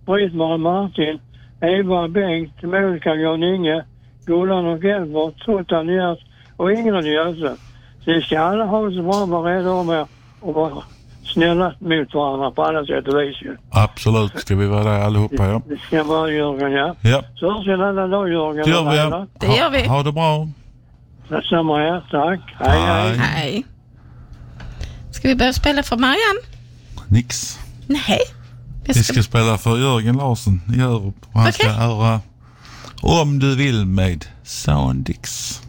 Britt-Marie Martin, Eva Bengt, Monica Jan-Inge, Gullan och Elbert, Totta Njärs och Ingrid Jöse. Så vi ska alla ha så bra, vara rädda om er och vara snälla mot varandra på alla sätt och vis. Absolut, ska vi vara där allihopa, ja. Det ska vara Jörgen, ja. Ja. Så hörs vi en annan dag, Jörgen. Det gör vi, ja. Det gör vi. Ha det bra. Samma här, tack. Hej, hej. Hej. Ska vi börja spela för Marianne? Nix. Nej. Vi ska spela för Jörgen Larsson i Örup. Och han ska höra Om du vill med Soundix.